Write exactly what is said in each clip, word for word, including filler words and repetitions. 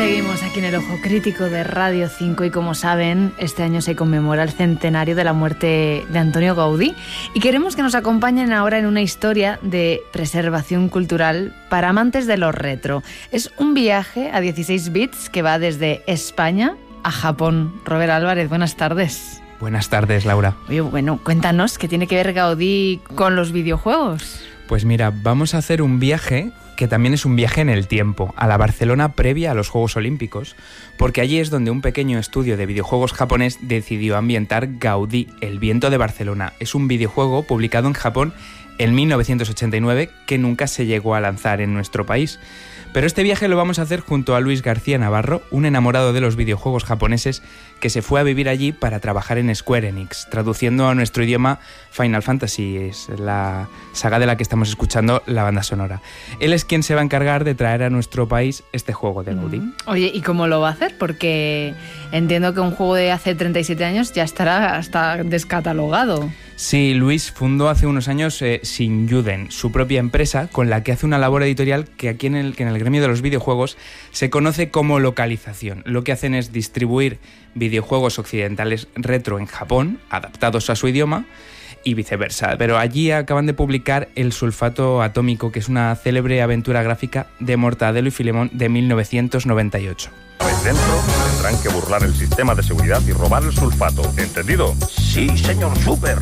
Seguimos aquí en el Ojo Crítico de Radio cinco y como saben, este año se conmemora el centenario de la muerte de Antonio Gaudí y queremos que nos acompañen ahora en una historia de preservación cultural para amantes de lo retro. Es un viaje a dieciséis bits que va desde España a Japón. Robert Álvarez, buenas tardes. Buenas tardes, Laura. Oye, bueno, cuéntanos, ¿qué tiene que ver Gaudí con los videojuegos? Pues mira, vamos a hacer un viaje que también es un viaje en el tiempo, a la Barcelona previa a los Juegos Olímpicos, porque allí es donde un pequeño estudio de videojuegos japonés decidió ambientar Gaudí, el viento de Barcelona. Es un videojuego publicado en Japón en mil novecientos ochenta y nueve que nunca se llegó a lanzar en nuestro país. Pero este viaje lo vamos a hacer junto a Luis García Navarro, un enamorado de los videojuegos japoneses que se fue a vivir allí para trabajar en Square Enix, traduciendo a nuestro idioma Final Fantasy, es la saga de la que estamos escuchando la banda sonora. Él es quien se va a encargar de traer a nuestro país este juego de Gaudí. Mm. Oye, ¿y cómo lo va a hacer? Porque entiendo que un juego de hace treinta y siete años ya estará hasta descatalogado. Sí, Luis fundó hace unos años eh, Shinjuden, su propia empresa, con la que hace una labor editorial que aquí en el, que en el gremio de los videojuegos se conoce como localización. Lo que hacen es distribuir videojuegos occidentales retro en Japón, adaptados a su idioma, y viceversa. Pero allí acaban de publicar El sulfato atómico, que es una célebre aventura gráfica de Mortadelo y Filemón de mil novecientos noventa y ocho. Dentro tendrán que burlar el sistema de seguridad y robar el sulfato. ¿Entendido? Sí, señor Super.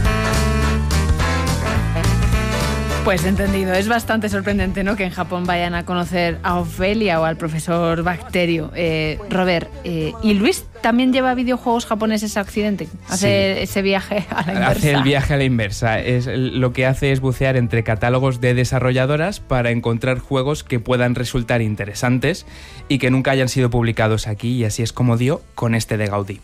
Pues entendido. Es bastante sorprendente, ¿no?, que en Japón vayan a conocer a Ofelia o al profesor Bacterio. Eh, Robert, eh, ¿y Luis también lleva videojuegos japoneses a Occidente? ¿Hace sí. ese viaje a la inversa? Hace el viaje a la inversa. Es, lo que hace es bucear entre catálogos de desarrolladoras para encontrar juegos que puedan resultar interesantes y que nunca hayan sido publicados aquí, y así es como dio con este de Gaudí.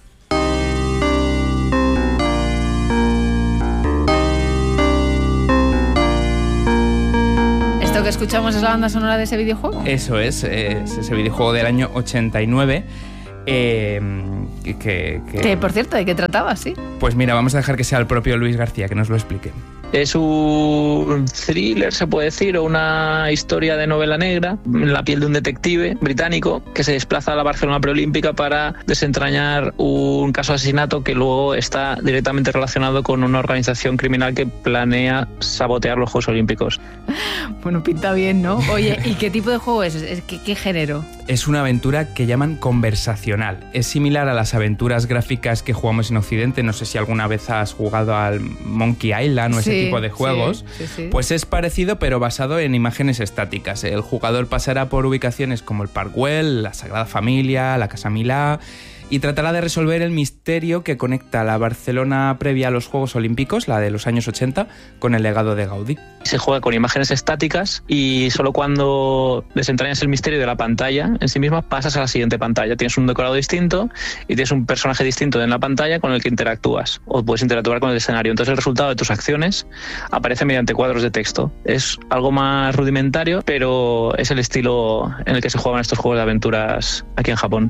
¿Lo que escuchamos es la banda sonora de ese videojuego? Eso es, es ese videojuego del año ochenta y nueve. Eh, que, que, que, por cierto, ¿de qué trataba? Sí. Pues mira, vamos a dejar que sea el propio Luis García que nos lo explique. Es un thriller, se puede decir, o una historia de novela negra en la piel de un detective británico que se desplaza a la Barcelona preolímpica para desentrañar un caso de asesinato que luego está directamente relacionado con una organización criminal que planea sabotear los Juegos Olímpicos. Bueno, pinta bien, ¿no? Oye, ¿y qué tipo de juego es? ¿Qué, qué género? Es una aventura que llaman conversacional. Es similar a las aventuras gráficas que jugamos en Occidente. No sé si alguna vez has jugado al Monkey Island o ese sí, tipo de juegos. Sí, sí, sí. Pues es parecido, pero basado en imágenes estáticas. El jugador pasará por ubicaciones como el Park Güell, la Sagrada Familia, la Casa Milà, y tratará de resolver el misterio que conecta la Barcelona previa a los Juegos Olímpicos, la de los años ochenta, con el legado de Gaudí. Se juega con imágenes estáticas y solo cuando desentrañas el misterio de la pantalla en sí misma pasas a la siguiente pantalla. Tienes un decorado distinto y tienes un personaje distinto en la pantalla con el que interactúas, o puedes interactuar con el escenario. Entonces el resultado de tus acciones aparece mediante cuadros de texto. Es algo más rudimentario, pero es el estilo en el que se juegan estos juegos de aventuras aquí en Japón.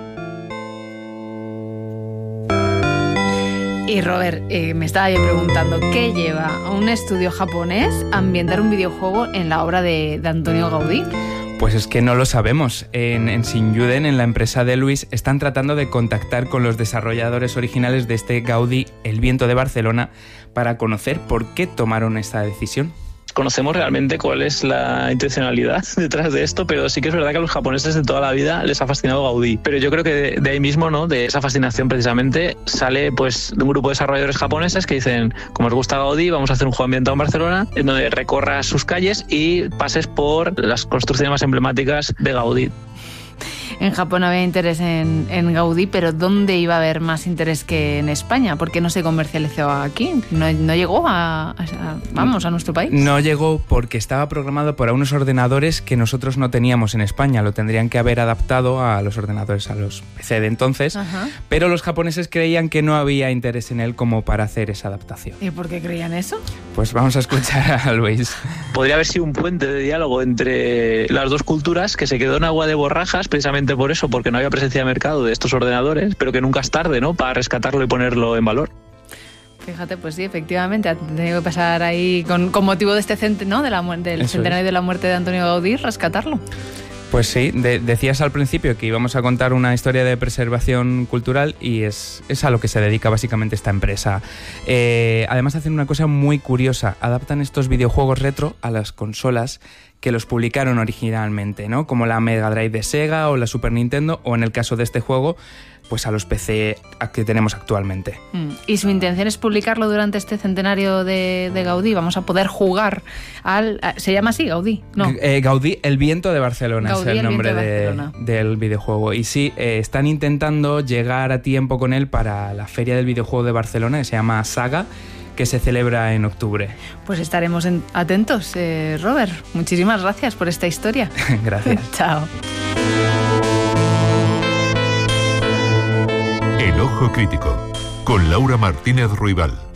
Y Robert, eh, me estaba yo preguntando, ¿qué lleva a un estudio japonés a ambientar un videojuego en la obra de, de Antonio Gaudí? Pues es que no lo sabemos. En, en Shinjuden, en la empresa de Luis, están tratando de contactar con los desarrolladores originales de este Gaudí, El viento de Barcelona, para conocer por qué tomaron esta decisión. Conocemos realmente cuál es la intencionalidad detrás de esto, pero sí que es verdad que a los japoneses de toda la vida les ha fascinado Gaudí. Pero yo creo que de, de ahí mismo, ¿no?, de esa fascinación precisamente, sale pues de un grupo de desarrolladores japoneses que dicen, como os gusta Gaudí, vamos a hacer un juego ambientado en Barcelona, en donde recorras sus calles y pases por las construcciones más emblemáticas de Gaudí. En Japón había interés en, en Gaudí, pero ¿dónde iba a haber más interés que en España? ¿Por qué no se comercializó aquí? ¿No, no llegó a, a, vamos, a nuestro país? No llegó porque estaba programado para unos ordenadores que nosotros no teníamos en España. Lo tendrían que haber adaptado a los ordenadores, a los P C de entonces. Ajá. Pero los japoneses creían que no había interés en él como para hacer esa adaptación. ¿Y por qué creían eso? Pues vamos a escuchar a Luis. Podría haber sido un puente de diálogo entre las dos culturas que se quedó en agua de borrajas precisamente por eso, porque no había presencia de mercado de estos ordenadores, pero que nunca es tarde, ¿no?, para rescatarlo y ponerlo en valor. Fíjate, pues sí, efectivamente, ha tenido que pasar ahí con, con motivo de este cent- ¿no? de la, del Eso centenario es. de la muerte de Antonio Gaudí, rescatarlo. Pues sí, de, decías al principio que íbamos a contar una historia de preservación cultural y es, es a lo que se dedica básicamente esta empresa. Eh, además hacen una cosa muy curiosa, adaptan estos videojuegos retro a las consolas que los publicaron originalmente, ¿no? Como la Mega Drive de Sega o la Super Nintendo, o en el caso de este juego, pues a los P C que tenemos actualmente. Mm. Y su intención es publicarlo durante este centenario de, de Gaudí. Vamos a poder jugar al... ¿Se llama así, Gaudí? No. Eh, Gaudí, el viento de Barcelona Gaudí, es el, el nombre de de, del videojuego. Y sí, eh, están intentando llegar a tiempo con él para la Feria del Videojuego de Barcelona, que se llama Saga, que se celebra en octubre. Pues estaremos en, atentos, eh, Robert. Muchísimas gracias por esta historia. Gracias. Chao. El Ojo Crítico, con Laura Martínez Ruibal.